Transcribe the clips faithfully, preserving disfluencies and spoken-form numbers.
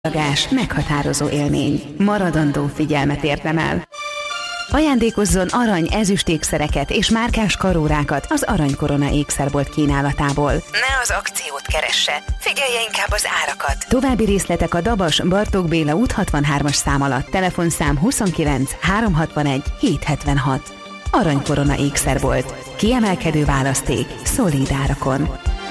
Csillagás meghatározó élmény. Maradandó figyelmet érdemel. Ajándékozzon arany, ezüst ékszereket és márkás karórákat az Aranykorona ékszerbolt kínálatából. Ne az akciót keresse, figyelje inkább az árakat. További részletek a Dabas Bartók Béla út hatvanhármas szám alatt. Telefonszám huszonkilenc háromszázhatvanegy hétszázhetvenhat. Aranykorona ékszerbolt. Kiemelkedő választék, szolíd árakon.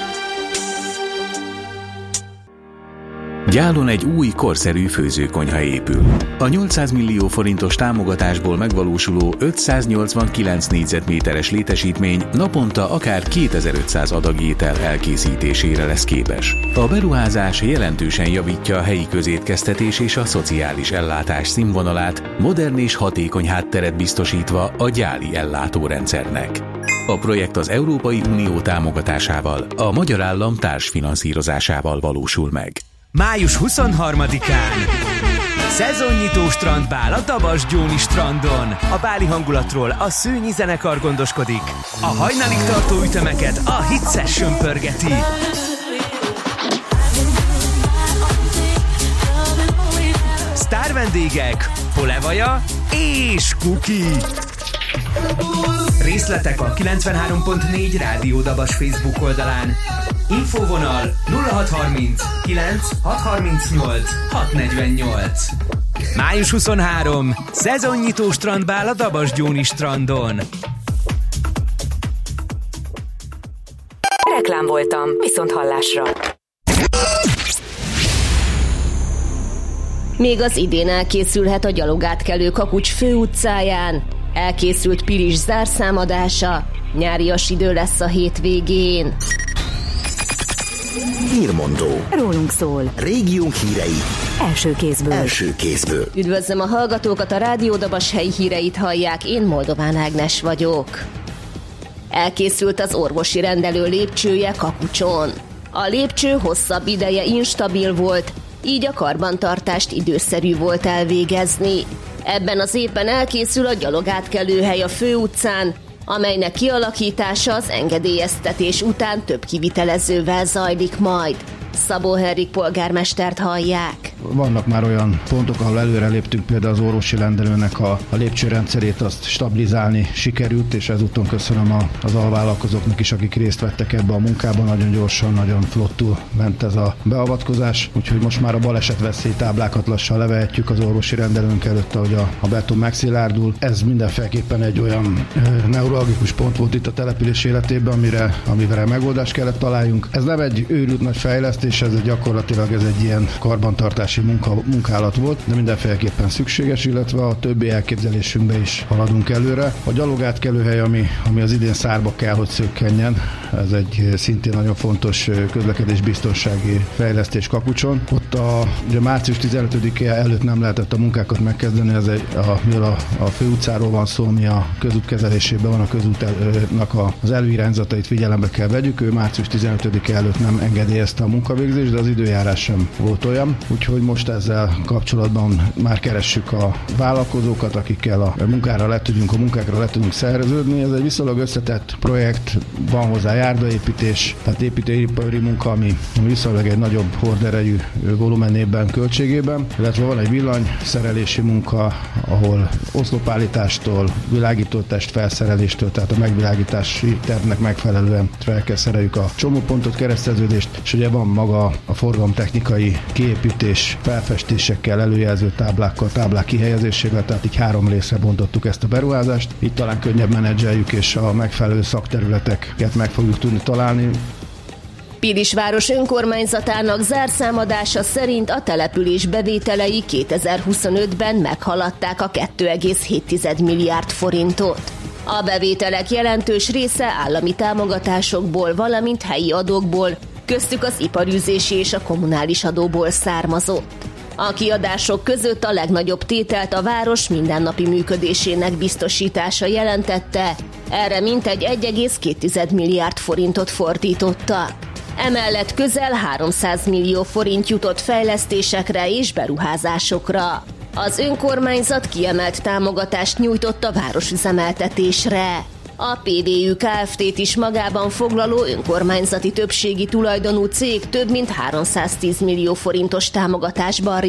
Gyálon egy új, korszerű főzőkonyha épül. A nyolcszáz millió forintos támogatásból megvalósuló ötszáznyolcvankilenc négyzetméteres létesítmény naponta akár kétezer-ötszáz adag étel elkészítésére lesz képes. A beruházás jelentősen javítja a helyi közétkeztetés és a szociális ellátás színvonalát, modern és hatékony hátteret biztosítva a gyáli ellátórendszernek. A projekt az Európai Unió támogatásával, a magyar állam társfinanszírozásával valósul meg. május huszonharmadikán szezonnyitó strandbál a Dabas-Gyóni strandon. A báli hangulatról a Szőnyi zenekar gondoskodik. A hajnalig tartó ütemeket a Hit Session pörgeti. Sztár vendégek, Polevaja és Kuki. Részletek a kilencvenhárom pont négy Rádió Dabas Facebook oldalán. Infóvonal nulla hat harminc kilenc hat harmincnyolc hat negyvennyolc. május huszonharmadika szezonnyitó strandbál a Dabas-Gyóni strandon. Reklám voltam, viszont hallásra. Még az idén elkészülhet a gyalogátkelő Kakucs főutcáján. Elkészült Pilis zárszámadása. Nyárias idő lesz a hétvégén. Hírmondó. Rólunk szól. Régiónk hírei. Első kézből. Első kézből. Üdvözlöm a hallgatókat, a Rádió Dabas helyi híreit hallják, én Moldován Ágnes vagyok. Elkészült az orvosi rendelő lépcsője Kakucson. A lépcső hosszabb ideje instabil volt, így a karbantartást időszerű volt elvégezni. Ebben az évben elkészül a gyalogátkelőhely a főutcán, amelynek kialakítása az engedélyeztetés után több kivitelezővel zajlik majd. Szabó Henrik polgármestert hallják. Vannak már olyan pontok, ahol előreléptünk, például az orvosi rendelőnek a, a lépcsőrendszerét azt stabilizálni sikerült, és ezúton köszönöm a, az alvállalkozóknak is, akik részt vettek ebbe a munkában. Nagyon gyorsan, nagyon flottul ment ez a beavatkozás, úgyhogy most már a balesetveszély táblákat lassan levehetjük az orvosi rendelőnk előtt, ahogy a, a beton megszilárdul. Ez mindenféleképpen egy olyan e, neuralgikus pont volt itt a település életében, amire, amire megoldást kellett találjunk. Ez nem egy őrült nagy fejlesztés, ez gyakorlatilag ez egy ilyen karbantartás Munka, munkálat volt, de mindenféleképpen szükséges, illetve a többi elképzelésünkbe is haladunk előre. A gyalogátkelőhely, ami, ami az idén szárba kell, hogy szökkenjen, ez egy szintén nagyon fontos közlekedésbiztonsági fejlesztés Kakucson. Ott a, ugye március tizenötödike előtt nem lehetett a munkákat megkezdeni, ez egy, a, mivel a, a főutcáról van szó, ami a közút kezelésében van, a közútnak az előirányzatait figyelembe kell vegyük. Ő március tizenötödike előtt nem engedélyezte a munkavégzést, de az időjárás sem volt olyan, úgyhogy most ezzel kapcsolatban már keressük a vállalkozókat, akikkel a munkára le tudjunk, a munkákra le tudunk szerződni. Ez egy viszonylag összetett projekt, van hozzá járdaépítés, tehát építőipari munka, ami viszonylag egy nagyobb horderejű volumenében, költségében, illetve van egy villanyszerelési munka, ahol oszlopállítástól, világítótest felszereléstől, tehát a megvilágítási tervnek megfelelően fel kell szereljük a csomópontot, kereszteződést, és ugye van maga a forgalomtechnikai kiépítés, felfestésekkel, előjelző táblákkal, táblák kihelyezésével, tehát így három részre bontottuk ezt a beruházást. Itt talán könnyebb menedzseljük, és a megfelelő szakterületeket meg fogjuk tudni találni. Pilisváros önkormányzatának zárszámadása szerint a település bevételei kétezer-huszonötben meghaladták a két egész hét milliárd forintot. A bevételek jelentős része állami támogatásokból, valamint helyi adókból, köztük az iparűzési és a kommunális adóból származott. A kiadások között a legnagyobb tételt a város mindennapi működésének biztosítása jelentette, erre mintegy egy egész két milliárd forintot fordítottak. Emellett közel háromszáz millió forint jutott fejlesztésekre és beruházásokra. Az önkormányzat kiemelt támogatást nyújtott a városüzemeltetésre. A pé vé ü Kft-t is magában foglaló önkormányzati többségi tulajdonú cég több mint háromszáztíz millió forintos támogatásban